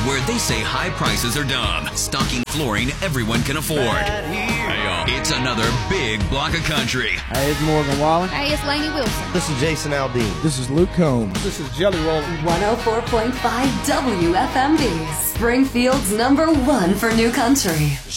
where they say high prices are dumb, stocking flooring everyone can afford. Hey, y'all, it's another big block of country. Hey, it's Morgan Wallen. Hey, it's Lainey Wilson. This is Jason Aldean. This is Luke Combs. This is Jelly Roll. 104.5 WFMB, Springfield's #1 for new country.